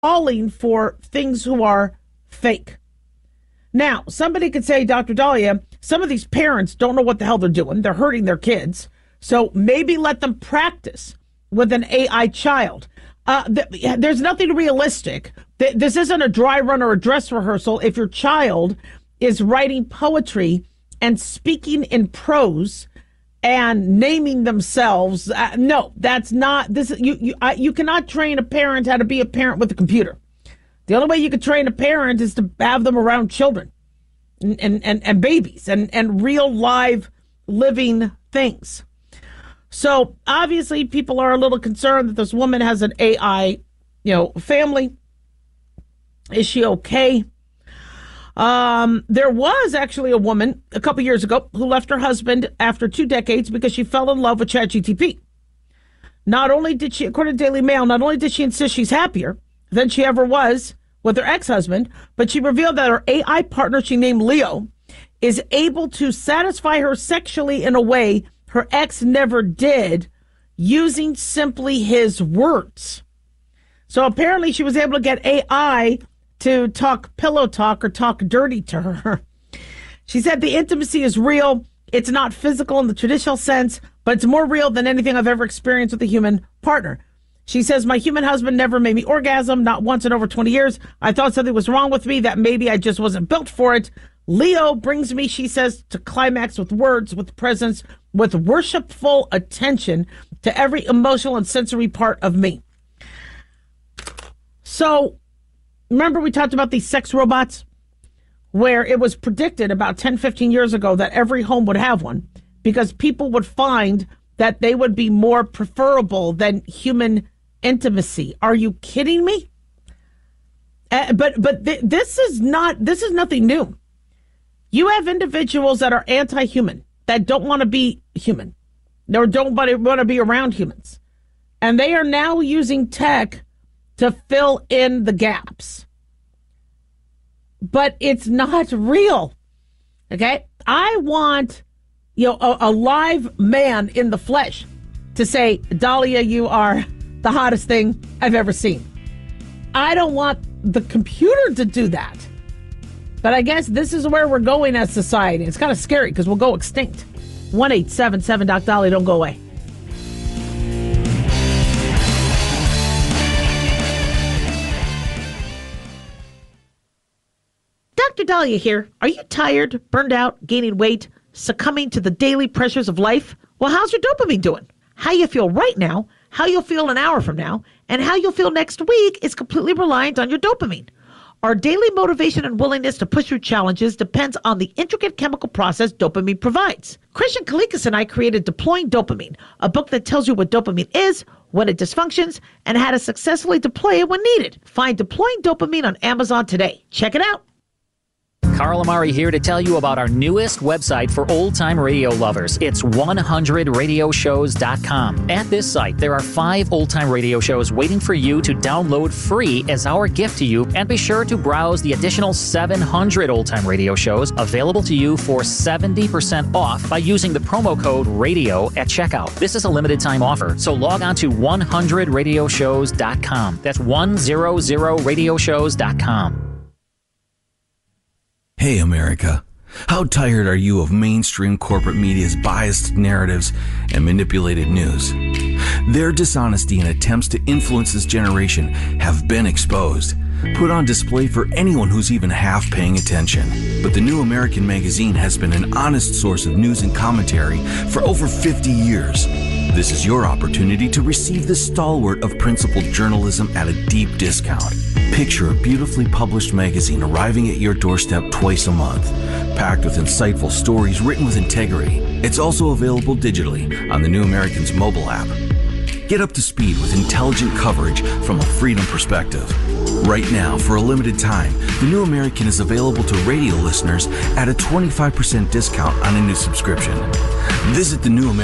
falling for things who are fake. Now, somebody could say, Dr. Daliah, some of these parents don't know what the hell they're doing. They're hurting their kids. So maybe let them practice with an AI child. There's nothing realistic. This isn't a dry run or a dress rehearsal. If your child is writing poetry and speaking in prose and naming themselves, no, that's not this. You cannot train a parent how to be a parent with a computer. The only way you could train a parent is to have them around children and babies and real live living things. So obviously people are a little concerned that this woman has an AI, family. Is she okay? There was actually a woman a couple years ago who left her husband after 2 decades because she fell in love with ChatGPT. Not only did she, according to Daily Mail, not only did she insist she's happier than she ever was with her ex-husband, but she revealed that her AI partner, she named Leo, is able to satisfy her sexually in a way her ex never did, using simply his words. So apparently she was able to get AI to talk pillow talk or talk dirty to her. She said the intimacy is real. It's not physical in the traditional sense, but it's more real than anything I've ever experienced with a human partner. She says, my human husband never made me orgasm, not once in over 20 years. I thought something was wrong with me, that maybe I just wasn't built for it. Leo brings me, she says, to climax with words, with presence, with worshipful attention to every emotional and sensory part of me. So, remember we talked about these sex robots? Where it was predicted about 10, 15 years ago that every home would have one because people would find that they would be more preferable than human intimacy. Are you kidding me? This is nothing new. You have individuals that are anti-human, that don't want to be human, or don't want to be around humans. And they are now using tech to fill in the gaps. But it's not real. Okay? I want, a live man in the flesh to say, Daliah, you are the hottest thing I've ever seen. I don't want the computer to do that. But I guess this is where we're going as society. It's kind of scary because we'll go extinct. 1-877-Doc-Daliah, don't go away. Dr. Daliah here. Are you tired, burned out, gaining weight, succumbing to the daily pressures of life? Well, how's your dopamine doing? How you feel right now, how you'll feel an hour from now, and how you'll feel next week is completely reliant on your dopamine. Our daily motivation and willingness to push through challenges depends on the intricate chemical process dopamine provides. Christian Kalikas and I created Deploying Dopamine, a book that tells you what dopamine is, when it dysfunctions, and how to successfully deploy it when needed. Find Deploying Dopamine on Amazon today. Check it out. Carl Amari here to tell you about our newest website for old-time radio lovers. It's 100radioshows.com. At this site, there are 5 old-time radio shows waiting for you to download free as our gift to you, and be sure to browse the additional 700 old-time radio shows available to you for 70% off by using the promo code RADIO at checkout. This is a limited-time offer, so log on to 100radioshows.com. That's 100radioshows.com. Hey, America. How tired are you of mainstream corporate media's biased narratives and manipulated news? Their dishonesty and attempts to influence this generation have been exposed, put on display for anyone who's even half paying attention. But the New American Magazine has been an honest source of news and commentary for over 50 years. This is your opportunity to receive the stalwart of principled journalism at a deep discount. Picture a beautifully published magazine arriving at your doorstep twice a month, packed with insightful stories written with integrity. It's also available digitally on the New American's mobile app. Get up to speed with intelligent coverage from a freedom perspective. Right now, for a limited time, the New American is available to radio listeners at a 25% discount on a new subscription. Visit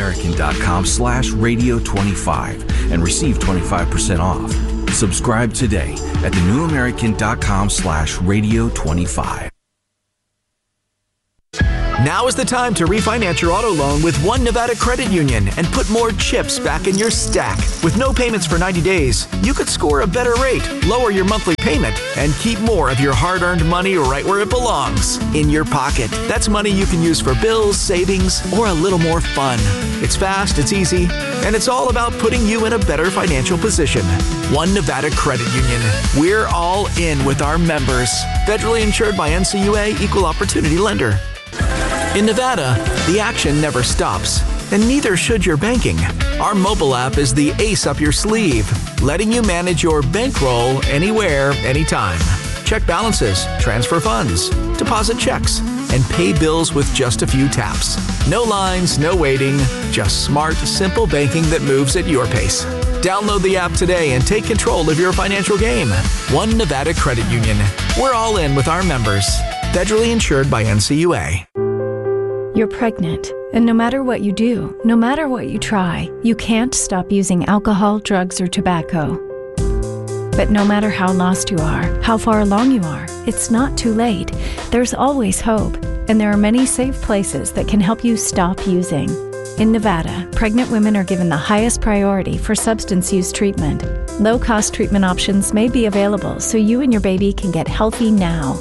thenewamerican.com/radio25 and receive 25% off. Subscribe today at thenewamerican.com/radio25. Now is the time to refinance your auto loan with One Nevada Credit Union and put more chips back in your stack. With no payments for 90 days, you could score a better rate, lower your monthly payment, and keep more of your hard-earned money right where it belongs, in your pocket. That's money you can use for bills, savings, or a little more fun. It's fast, it's easy, and it's all about putting you in a better financial position. One Nevada Credit Union. We're all in with our members. Federally insured by NCUA, Equal Opportunity Lender. In Nevada, the action never stops, and neither should your banking. Our mobile app is the ace up your sleeve, letting you manage your bankroll anywhere, anytime. Check balances, transfer funds, deposit checks, and pay bills with just a few taps. No lines, no waiting, just smart, simple banking that moves at your pace. Download the app today and take control of your financial game. One Nevada Credit Union. We're all in with our members. Federally insured by NCUA. You're pregnant, and no matter what you do, no matter what you try, you can't stop using alcohol, drugs, or tobacco. But no matter how lost you are, how far along you are, it's not too late. There's always hope, and there are many safe places that can help you stop using. In Nevada, pregnant women are given the highest priority for substance use treatment. Low-cost treatment options may be available so you and your baby can get healthy now.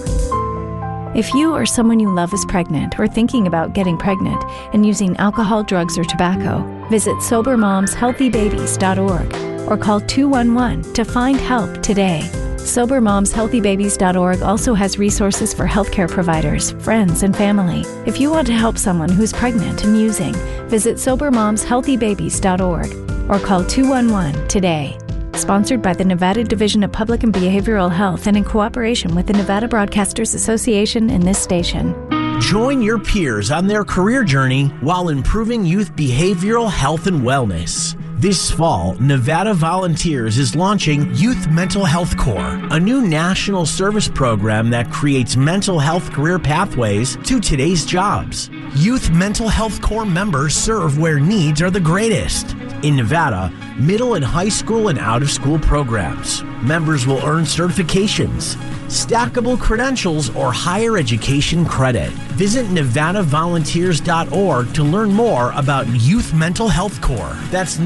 If you or someone you love is pregnant or thinking about getting pregnant and using alcohol, drugs, or tobacco, visit SoberMomsHealthyBabies.org or call 211 to find help today. SoberMomsHealthyBabies.org also has resources for healthcare providers, friends, and family. If you want to help someone who's pregnant and using, visit SoberMomsHealthyBabies.org or call 211 today. Sponsored by the Nevada Division of Public and Behavioral Health and in cooperation with the Nevada Broadcasters Association and this station. Join your peers on their career journey while improving youth behavioral health and wellness. This fall, Nevada Volunteers is launching Youth Mental Health Corps, a new national service program that creates mental health career pathways to today's jobs. Youth Mental Health Corps members serve where needs are the greatest. In Nevada, middle and high school and out-of-school programs. Members will earn certifications, stackable credentials, or higher education credit. Visit NevadaVolunteers.org to learn more about Youth Mental Health Corps. That's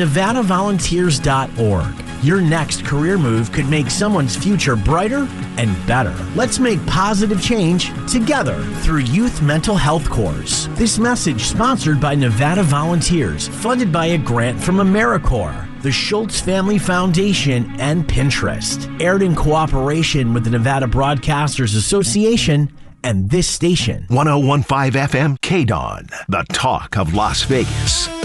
NevadaVolunteers.org. Your next career move could make someone's future brighter and better. Let's make positive change together through Youth Mental Health Corps. This message sponsored by Nevada Volunteers, funded by a grant from AmeriCorps, the Schultz Family Foundation, and Pinterest. Aired in cooperation with the Nevada Broadcasters Association and this station. 1015 FM KDON, the talk of Las Vegas.